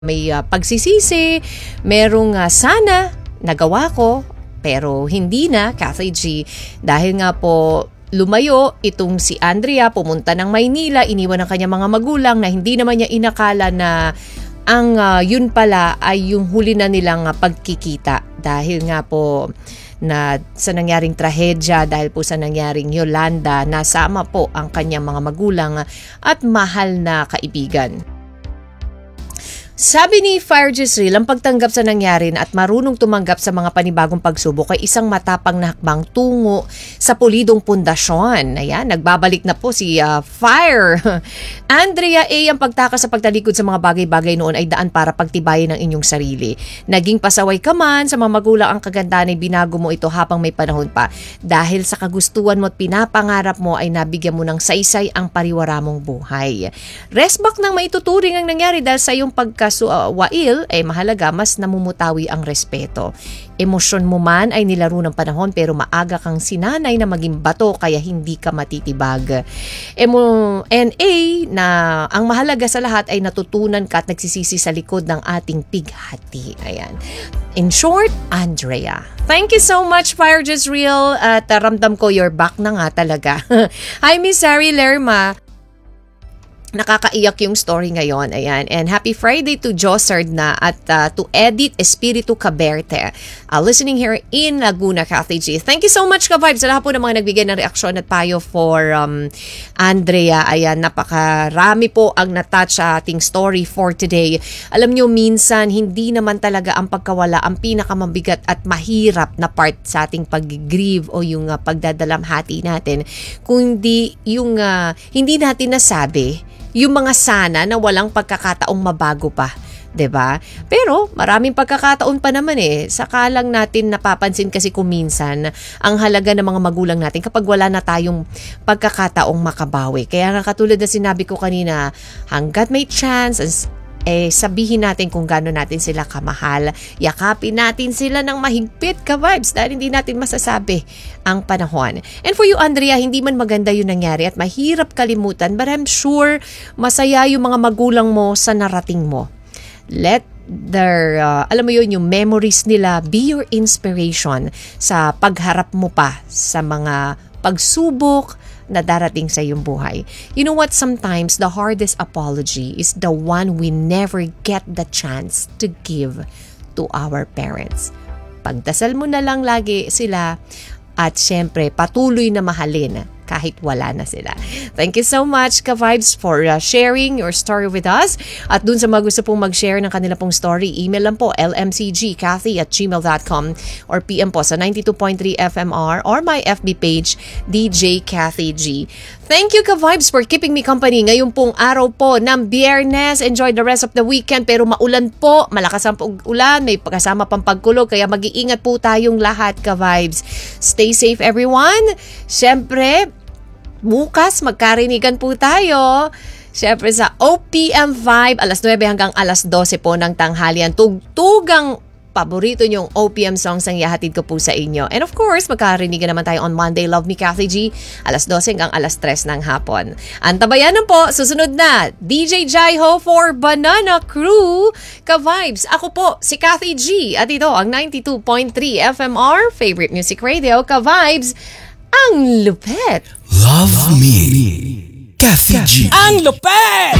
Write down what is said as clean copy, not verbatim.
May pagsisisi, merong sana nagawa ko pero hindi na, Kathy G. Dahil nga po lumayo itong si Andrea, pumunta ng Maynila, iniwan ng kanyang mga magulang na hindi naman niya inakala na ang yun pala ay yung huli na nilang pagkikita. Dahil nga po na sa nangyaring trahedya, dahil po sa nangyaring Yolanda, nasama po ang kanyang mga magulang at mahal na kaibigan. Sabi ni Fire Jezreel, ang pagtanggap sa nangyari at marunong tumanggap sa mga panibagong pagsubok ay isang matapang na hakbang tungo sa pulidong pundasyon. Ayan, nagbabalik na po si Fire. Andrea A., ang pagtakas sa pagtalikod sa mga bagay-bagay noon ay daan para pagtibayin ang inyong sarili. Naging pasaway ka man sa mga magulang, ang kagandahan ay binago mo ito habang may panahon pa. Dahil sa kagustuhan mo at pinapangarap mo ay nabigyan mo ng saysay ang pariwara mong buhay. Resback nang maituturing ang nangyari dahil sa iyong wail ay mahalaga, mas namumutawi ang respeto. Emosyon mo man ay nilaro ng panahon pero maaga kang sinanay na maging bato kaya hindi ka matitibag. NA na ang mahalaga sa lahat ay natutunan ka at nagsisisi sa likod ng ating pighati. Ayan. In short, Andrea. Thank you so much, Fire Jezreel, at ramdam ko you're back na nga talaga. Hi, Miss Sari Lerma. Nakakaiyak yung story ngayon. Ayan. And happy Friday to Josard na at to Edith Espiritu Caberte. Listening here in Laguna, Kathy G. Thank you so much, Ka-Vibes. Sa lahat po ng mga nagbigay ng reaksyon at payo for Andrea. Ayan, napakarami po ang natouch sa ating story for today. Alam nyo, minsan, hindi naman talaga ang pagkawala ang pinakamabigat at mahirap na part sa ating pag-grieve o yung pagdadalamhati natin. Kundi yung hindi natin nasabi, yung mga sana na walang pagkakataong mabago pa, 'di ba? Pero maraming pagkakataon pa naman saka lang natin napapansin kasi kung minsan ang halaga ng mga magulang natin kapag wala na tayong pagkakataong makabawi. Kaya nga katulad na sinabi ko kanina, hanggat may chance, sabihin natin kung gaano natin sila kamahal. Yakapin natin sila ng mahigpit, Ka-Vibes, dahil hindi natin masasabi ang panahon. And for you, Andrea, hindi man maganda yung nangyari at mahirap kalimutan, but I'm sure masaya yung mga magulang mo sa narating mo. Let their, alam mo yun, yung memories nila be your inspiration sa pagharap mo pa sa mga pagsubok na darating sa iyong buhay. You know what? Sometimes the hardest apology is the one we never get the chance to give to our parents. Pagdasal mo na lang lagi sila at syempre patuloy na mahalin kahit wala na sila. Thank you so much, Ka-Vibes, for sharing your story with us. At dun sa mga gusto pong mag-share ng kanila pong story, email lang po lmcgkathy@gmail.com or PM po sa 92.3 FMR or my FB page, DJ Kathy G. Thank you, Ka-Vibes, for keeping me company ngayong pong araw po ng Biyernes. Enjoy the rest of the weekend, pero maulan po, malakas ang ulan, may kasama pang pagkulog, kaya mag-iingat po tayong lahat, Ka-Vibes. Stay safe, everyone. Siyempre, bukas magkarinigan po tayo. Siyempre sa OPM Vibe, alas 9 hanggang alas 12 po ng tanghalian. Tugtugang paborito nyong OPM songs ang ihahatid ko po sa inyo. And of course, magkarinigan naman tayo on Monday, Love Me Kathy G, alas 12 hanggang alas 3 ng hapon. Antabayanan po, susunod na, DJ Jaiho for Banana Crew. Ka-Vibes, ako po si Kathy G at ito ang 92.3 FMR, Favorite Music Radio. Ka-Vibes, ang lupet. Love Me, Kathy G. Ang lupet!